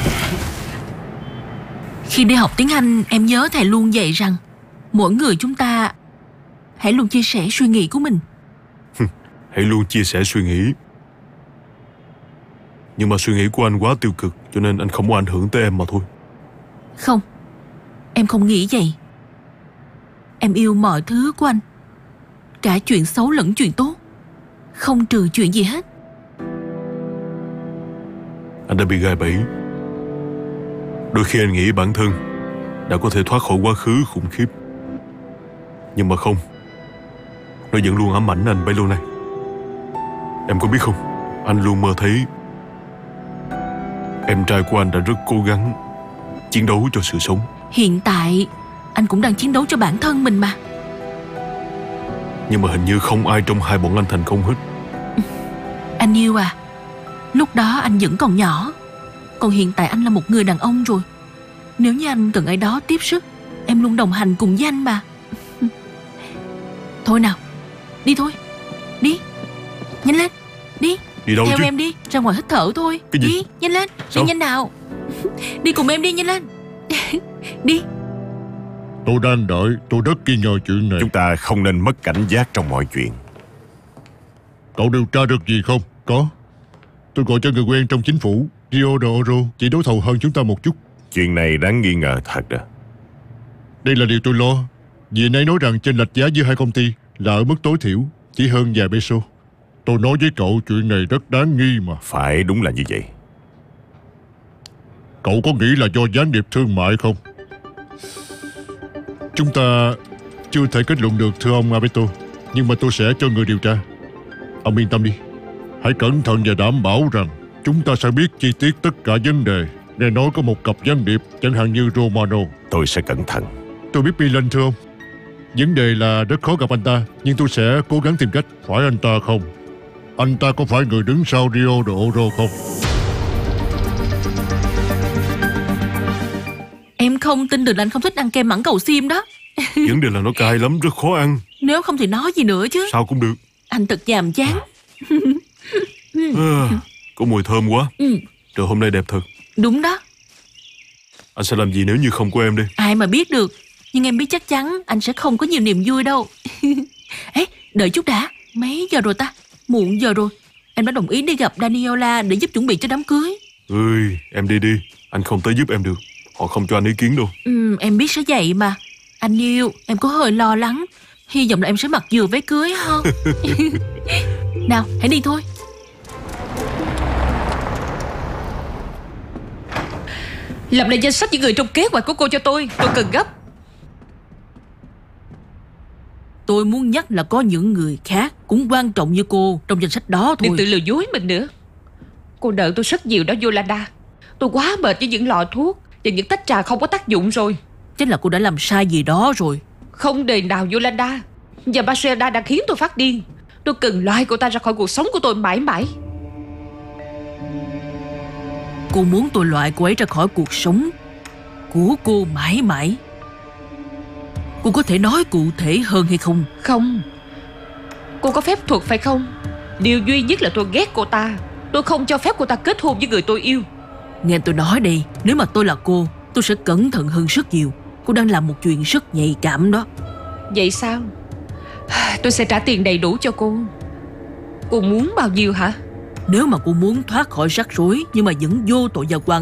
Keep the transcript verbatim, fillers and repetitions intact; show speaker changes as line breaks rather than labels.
Khi đi học tiếng Anh, em nhớ thầy luôn dạy rằng mỗi người chúng ta hãy luôn chia sẻ suy nghĩ của mình.
Hãy luôn chia sẻ suy nghĩ. Nhưng mà suy nghĩ của anh quá tiêu cực, cho nên anh không có ảnh hưởng tới em mà thôi.
Không, em không nghĩ vậy. Em yêu mọi thứ của anh, cả chuyện xấu lẫn chuyện tốt, không trừ chuyện gì hết.
Anh đã bị gài bẫy. Đôi khi anh nghĩ bản thân đã có thể thoát khỏi quá khứ khủng khiếp, nhưng mà không. Nó vẫn luôn ám ảnh anh bấy lâu nay. Em có biết không, anh luôn mơ thấy em trai của anh đã rất cố gắng chiến đấu cho sự sống.
Hiện tại anh cũng đang chiến đấu cho bản thân mình mà.
Nhưng mà hình như không ai trong hai bọn anh thành công hết.
Anh yêu à, lúc đó anh vẫn còn nhỏ, còn hiện tại anh là một người đàn ông rồi. Nếu như anh cần ai đó tiếp sức, em luôn đồng hành cùng với anh mà. Thôi nào, đi thôi. Đi, nhanh lên, đi.
Đi đâu
theo
chứ?
em đi, ra ngoài hít thở thôi.
Cái gì?
Đi, nhanh lên,
Sao?
đi nhanh nào. Đi cùng em đi, nhanh lên. Đi.
Tôi đang đợi, tôi rất nghi ngờ chuyện này.
Chúng ta không nên mất cảnh giác trong mọi chuyện.
Cậu điều tra được gì không? Có. Tôi gọi cho người quen trong chính phủ, Rio de Oro, chỉ đấu thầu hơn chúng ta một chút.
Chuyện này đáng nghi ngờ thật đó.
Đây là điều tôi lo. Vì anh ấy nói rằng chênh lệch giá giữa hai công ty là ở mức tối thiểu, chỉ hơn vài peso. Tôi nói với cậu chuyện này rất đáng nghi mà.
Phải, đúng là như vậy.
Cậu có nghĩ là do gián điệp thương mại không? Chúng ta chưa thể kết luận được, thưa ông Alberto, nhưng mà tôi sẽ cho người điều tra. Ông yên tâm đi. Hãy cẩn thận và đảm bảo rằng chúng ta sẽ biết chi tiết tất cả vấn đề. Nghe nói có một cặp gián điệp, chẳng hạn như Romano.
Tôi sẽ cẩn thận.
Tôi biết Milan, thưa ông. Vấn đề là rất khó gặp anh ta, nhưng tôi sẽ cố gắng tìm cách. Phải anh ta không? Anh ta có phải người đứng sau Rio de Oro không?
Em không tin được là anh không thích ăn kem mãng cầu xiêm đó.
Vấn đề là nó cay lắm, rất khó ăn.
Nếu không thì nói gì nữa chứ.
Sao cũng được.
Anh thật nhàm chán.
À, có mùi thơm quá.
Ừ,
Trời hôm nay đẹp thật.
đúng đó.
Anh sẽ làm gì nếu như không có em đây?
Ai mà biết được. Nhưng em biết chắc chắn anh sẽ không có nhiều niềm vui đâu. Ê, đợi chút đã. Mấy giờ rồi ta? Muộn giờ rồi. Em đã đồng ý đi gặp Daniela để giúp chuẩn bị cho đám cưới.
Ơi, em đi đi. Anh không tới giúp em được. Họ không cho anh ý kiến đâu.
Ừ, em biết sẽ vậy mà. Anh yêu, em có hơi lo lắng. Hy vọng là em sẽ mặc vừa váy cưới ha. Nào, hãy đi thôi.
Làm lại danh sách những người trong kế hoạch của cô cho tôi. Tôi cần gấp.
Tôi muốn nhắc là có những người khác cũng quan trọng như cô trong danh sách đó thôi.
Đừng tự lừa dối mình nữa. Cô nợ tôi rất nhiều đó Yolanda. Tôi quá mệt với những lọ thuốc và những tách trà không có tác dụng rồi.
Chắc là cô đã làm sai gì đó rồi.
Không đời nào Yolanda. Và Marcela đã khiến tôi phát điên. Tôi cần loại cô ta ra khỏi cuộc sống của tôi mãi mãi.
Cô muốn tôi loại cô ấy ra khỏi cuộc sống của cô mãi mãi. Cô có thể nói cụ thể hơn hay không?
Không. Cô có phép thuật phải không? Điều duy nhất là tôi ghét cô ta. Tôi không cho phép cô ta kết hôn với người tôi yêu.
Nghe tôi nói đi, nếu mà tôi là cô, tôi sẽ cẩn thận hơn rất nhiều. Cô đang làm một chuyện rất nhạy cảm đó.
Vậy sao? Tôi sẽ trả tiền đầy đủ cho cô. Cô muốn bao nhiêu hả?
Nếu mà cô muốn thoát khỏi rắc rối nhưng mà vẫn vô tội và hoàn